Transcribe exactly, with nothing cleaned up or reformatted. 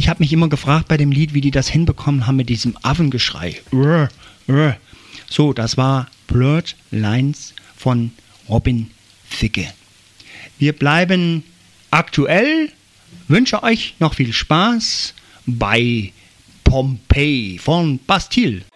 ich habe mich immer gefragt bei dem Lied, wie die das hinbekommen haben mit diesem Affengeschrei. So, das war Blurred Lines von Robin Thicke. Wir bleiben aktuell. Wünsche euch noch viel Spaß bei Pompeii von Bastille.